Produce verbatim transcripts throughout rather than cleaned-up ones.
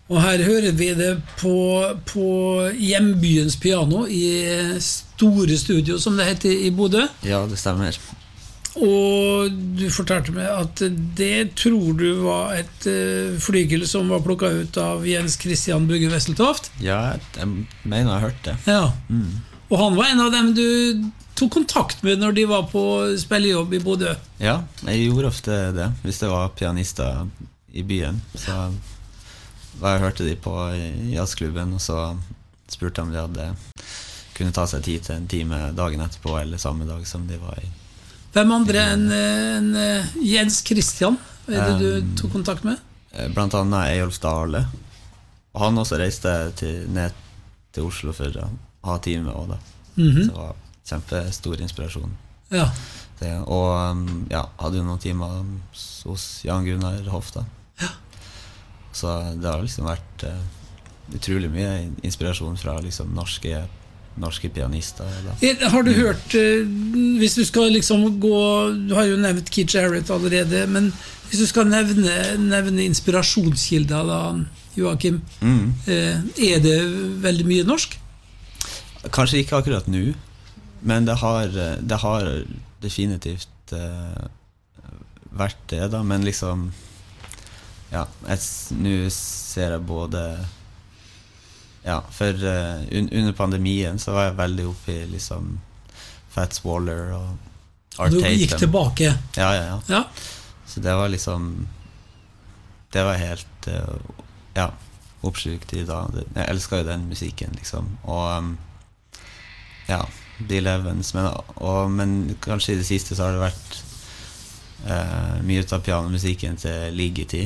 Og her hører vi det på, på hjembyens piano i store studio, som det heter i Bodø. Ja, det stemmer. Og du fortalte meg at det tror du var et uh, flygel som var plukket ut av Jens Christian Bugge Wesseltoft. Ja, jeg mener jeg har hørt det. Ja. Mm. Og han var en av dem du tok kontakt med når de var på spillejobb i Bodø. Ja, jeg gjorde ofte det, hvis det var pianister i byen. Så var jeg hørte de på jazzklubben, og så spurte de om de hadde kunne ta seg tid til en time dagen etterpå, eller samme dag som de var i. Hvem andre enn en, en Jens Christian er det du tok kontakt med? Blant annet Eyolf Dale. Og han også reiste til, ned til Oslo for å ha time også da. Mm-hmm. Så det var kjempestor inspirasjon. Ja. Det, og ja, hadde jo noen timer hos Jan Gunnar Hoff da. Ja. Så det har liksom vært uh, utrolig mye inspirasjon fra liksom norske norske pianister da. Har du hørt, hvis du skal liksom gå, du har jo nevnt Keith Jarrett allerede, men hvis du skal nevne, nevne inspirasjonskilder da, Joakim, mm. er det veldig mye norsk? Kanskje ikke akkurat nå, men det har, det har definitivt uh, vært det da, men liksom ja, jeg, nå ser jeg både ja, for uh, un under pandemien så var jeg veldig oppe i liksom Fats Waller og Art Du Tatum. gikk tilbake. Ja, ja, ja, ja. Så det var liksom det var helt uh, ja, oppslukt i da. Jeg elsker jo den musikken liksom. Og um, ja, Bill Evans, men, og, men kanskje i det siste så har det vært uh, mye av pianomusikken til Ligeti.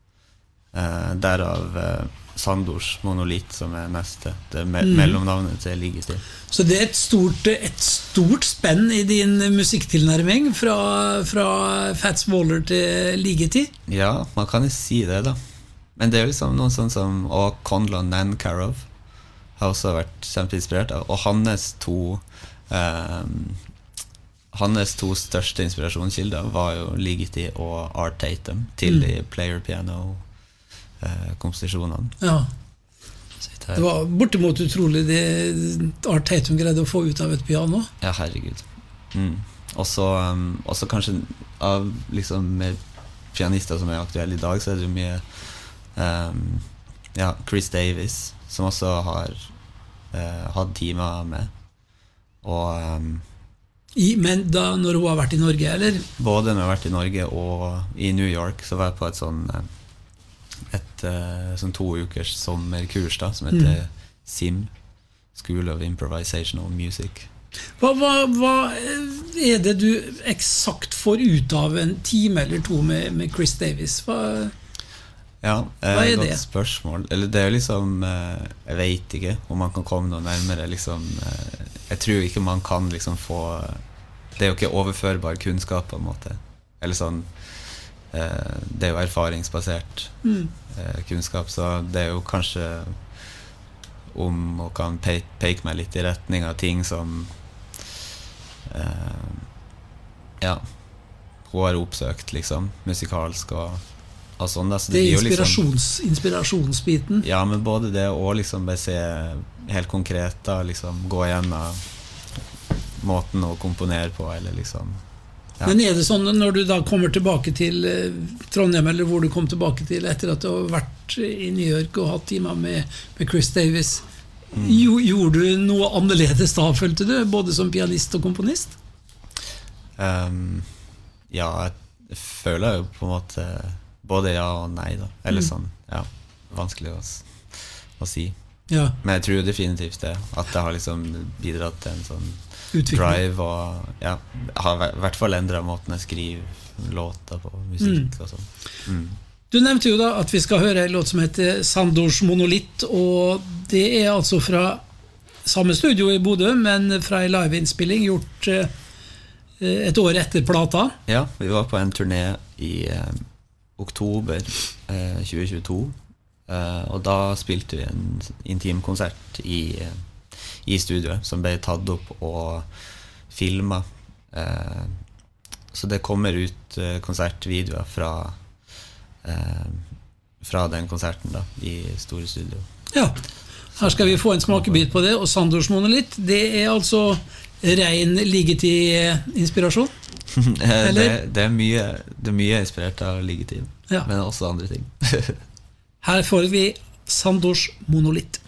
Uh, derav uh, Sandors Monolitt som er neste det me mm. mellomnavnet til Ligeti. Så det er et stort, et stort spenn i din musikktilnærming fra, fra Fats Waller til Ligeti? Ja, man kan jo si det da. Men det er jo liksom noen sånn som og Conlon Nancarrow har også vært kjempeinspirert av, og hans to um, hans to største inspirasjonskilder var jo Ligeti og Art Tatum til mm. de player piano komposisjonene. Ja. Det var bortimot utrolig det Art Tatum greide å få ut av et piano. Ja, herregud. Mm. Og så um, også kanskje av liksom med pianister som er aktuelle i dag, så er det jo mye um, ja, Chris Davis, som også har uh, hatt timer med. Og um, I, men da når hun har vært i Norge, eller? Både når hun har vært i Norge og i New York, så var jeg på et sånn uh, et uh, sånn to ukers sommerkurs da, som heter mm. S I M, School of Improvisational Music. Hva, hva, hva er det du eksakt får ut av en time eller to med, med Chris Davis? Hva, ja, eh, hva er godt det? Spørsmål. Eller det er liksom, eh, jeg vet ikke om man kan komme noe nærmere. Liksom, eh, jeg tror ikke man kan liksom få, det er jo ikke overførbar kunnskap på en måte. Eller sånn, eh, det er jo erfaringsbasert mm. eh, kunnskap, så det er jo kanskje om og kan pe peke meg litt i retning av ting som Uh, ja, hun har oppsøkt liksom, musikalsk og, og sånn da. Så det, det er inspirasjons, liksom, inspirasjonsbiten. Ja, men både det og liksom bare se helt konkret da, liksom gå gjennom måten å komponere på, eller liksom ja. Men er det sånn når du da kommer tilbake til Trondheim, eller hvor du kom tilbake til etter at du har vært i New York og hatt timer med, med Chris Davis, Mm. gjorde du noe annerledes da, følte du, både som pianist og komponist? Um, ja, jeg føler jo på en måte både ja og nei da, eller mm. sånn, ja, vanskelig å, å si. Ja. Men jeg tror definitivt det, at det har liksom bidratt til en sånn utvikling. Drive og ja, har i hvert fall endret måten jeg skriver låter på, musikk mm. og sånn. Mm. Du nevnte jo da at vi skal høre en låt som heter Sandors Monolitt, og det er altså fra samme studio i Bodø, men fra en liveinnspilling gjort eh, et år etter plata. Ja, vi var på en turné i eh, oktober eh, tjue tjueto, eh, og da spilte vi en intimkonsert i, eh, i studioet, som ble tatt opp og filmet. Eh, så det kommer ut eh, konsertvideoer fra Uh, fra den konserten da, i store studio. Ja, her skal vi få en smakebit på det, og Sandors Monolitt, det er altså ren liggetid-inspirasjon? det, det, er mye, det er mye inspirert av liggetid, ja. Men også andre ting. Her får vi Sandors Monolitt.